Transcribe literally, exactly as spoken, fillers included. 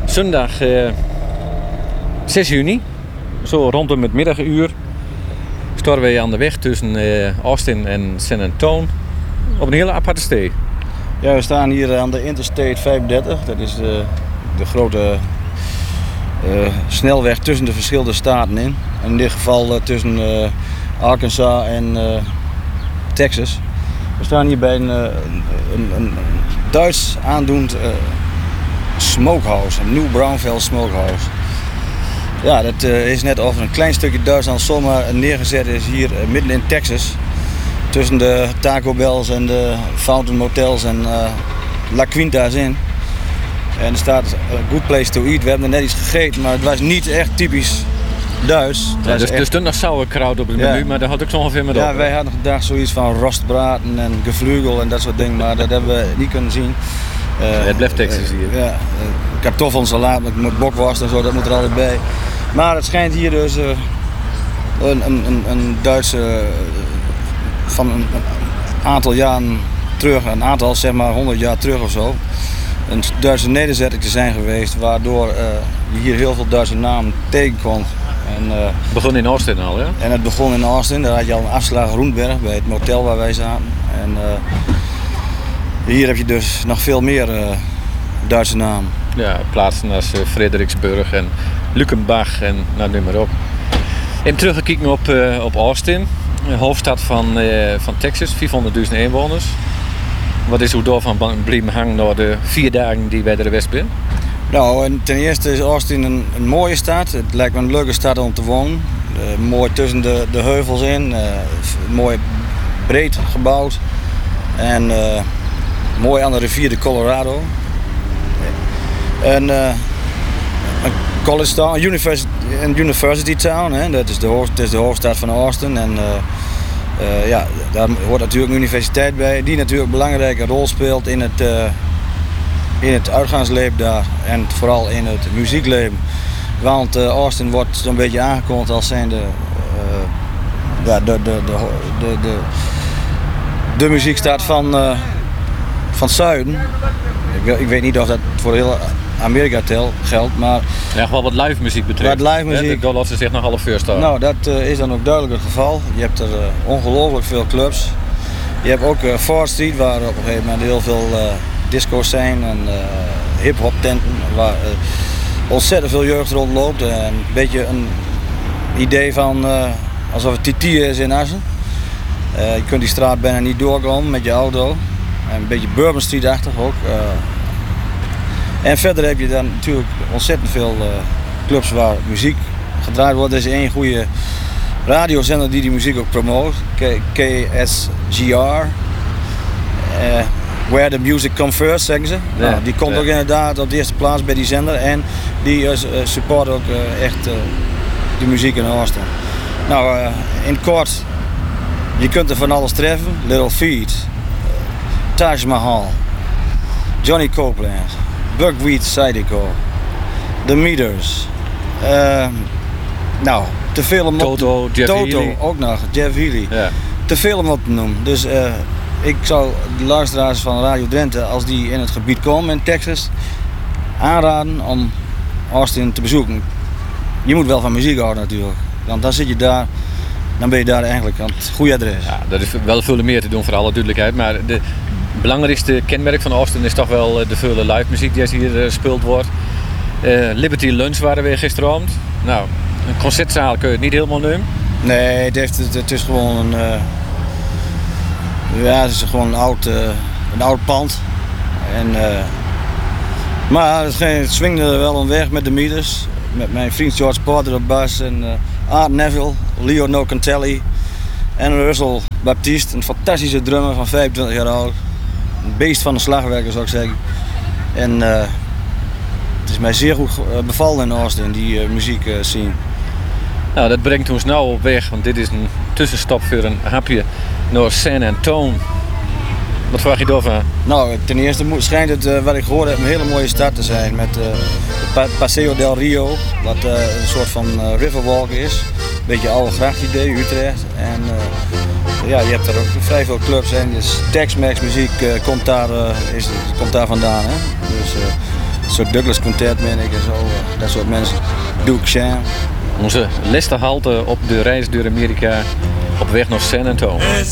Zondag uh, zes juni, zo rondom het middaguur, staan we aan de weg tussen uh, Austin en San Antonio op een hele aparte steeg. Ja, we staan hier aan de Interstate vijfendertig. Dat is de, de grote uh, snelweg tussen de verschillende staten in. In dit geval uh, tussen uh, Arkansas en uh, Texas. We staan hier bij een, uh, een, een Duits aandoend uh, smokehouse, een New Braunfels smokehouse. Ja, dat uh, is net of een klein stukje Duitsland zomaar neergezet is hier uh, midden in Texas. Tussen de Taco Bells en de Fountain Motels en uh, La Quinta's in. En er staat a good place to eat. We hebben er net iets gegeten, maar het was niet echt typisch Duits. Ja, dus er stond nog sauerkraut op het menu, ja. Maar daar had ik zo ongeveer met op. Ja, wij hadden gedacht zoiets van rostbraten en gevleugel en dat soort dingen, maar dat hebben we niet kunnen zien. Uh, het blijft Texas hier. Uh, ja, uh, kartoffelsalat met bokworst en zo, dat moet er altijd bij. Maar het schijnt hier dus uh, een, een, een Duitse uh, van een, een aantal jaren terug, een aantal zeg maar honderd jaar terug of zo, een Duitse nederzetting te zijn geweest, waardoor uh, je hier heel veel Duitse namen tegenkomt. En, uh, het begon in Austin al, ja? En het begon in Austin, daar had je al een afslag Roenberg bij het motel waar wij zaten. En uh, hier heb je dus nog veel meer uh, Duitse namen. Ja, plaatsen als uh, Frederiksburg en Luckenbach en nou, noem maar op. Even teruggekeken op, uh, op Austin, de hoofdstad van, uh, van Texas, vierhonderdduizend inwoners. Wat is hoe door van blijven hangen door de vier dagen die wij er west zijn? Nou, en ten eerste is Austin een, een mooie stad. Het lijkt me een leuke stad om te wonen. Uh, mooi tussen de, de heuvels in, uh, mooi breed gebouwd. En uh, mooi aan de rivier de Colorado. En uh, een college town, een university, een university town, hè? Dat is de, hoofd, dat is de hoofdstad van Austin. En, uh, uh, ja, daar hoort natuurlijk een universiteit bij, die natuurlijk een belangrijke rol speelt in het, uh, in het uitgaansleven daar. En vooral in het muziekleven. Want uh, Austin wordt zo'n beetje aangekondigd als zijn de, uh, ja, de, de, de, de, de, de muziekstad van, uh, van het zuiden. Ik, ik weet niet of dat voor heel Amerika tel, geldt, maar... Ja, wel wat live muziek betreft. Wat live muziek... Ja, dat ze zich nog half vuur staan. Nou, dat uh, is dan ook duidelijk het geval. Je hebt er uh, ongelooflijk veel clubs. Je hebt ook uh, Ford Street, waar op een gegeven moment heel veel uh, disco's zijn en uh, hip-hop tenten, waar uh, ontzettend veel jeugd rondloopt. En een beetje een idee van uh, alsof het Titi is in Assen. Uh, je kunt die straat bijna niet doorkomen met je auto. En een beetje Bourbon Street-achtig ook. Uh, en verder heb je dan natuurlijk ontzettend veel uh, clubs waar muziek gedraaid wordt. Er is één goede radiozender die die muziek ook promoot. K S G R. Uh, where the music comes first, zeggen ze. Ja, nou, die komt ja. ook inderdaad op de eerste plaats bij die zender. En die uh, support ook uh, echt uh, de muziek in Austin. Nou, uh, in kort, je kunt er van alles treffen. Little Feat, Taj Mahal, Johnny Copeland, Buckwheat Zydeco, The Meters. Uh, nou, te veel om Toto, op Jeff Toto Healey. ook nog, Jeff Healey. Ja. Te veel om op te noemen. Dus uh, ik zou de luisteraars van Radio Drenthe, als die in het gebied komen in Texas, aanraden om Austin te bezoeken. Je moet wel van muziek houden natuurlijk, want dan zit je daar, dan ben je daar eigenlijk aan het goede adres. Ja, dat is wel veel meer te doen voor alle duidelijkheid, maar de belangrijkste kenmerk van Austin is toch wel de vele live muziek die hier gespeeld wordt. Uh, Liberty Lunch waren we gisteravond. Nou, een concertzaal kun je het niet helemaal nemen. Nee, het, heeft, het, het is gewoon een, uh, ja, het is gewoon een oud, uh, een oud pand. En, uh, maar het, het swingde er wel een weg met de Meters. Met mijn vriend George Porter op bas en uh, Art Neville, Leo Nocantelli en Russell Baptiste. Een fantastische drummer van vijfentwintig jaar oud. Een beest van een slagwerker zou ik zeggen. En uh, het is mij zeer goed bevallen in Austin, die uh, muziek uh, scene. Nou, dat brengt ons nou op weg, want dit is een tussenstap voor een hapje naar San Antonio. Wat vraag je daarvan? Nou, ten eerste schijnt het, uh, wat ik gehoord heb, een hele mooie stad te zijn met uh, pa Paseo del Rio, wat uh, een soort van uh, riverwalk is. Een beetje oude grachtidee, Utrecht. En uh, ja, je hebt daar ook vrij veel clubs en dus Tex-Mex muziek uh, komt, daar, uh, is, komt daar vandaan. Hè? Dus uh, Een soort Douglas Quintet, meen ik, en zo. Uh, dat soort mensen. Duke Sham. Onze laatste halte op de reis door Amerika op weg naar San Antonio.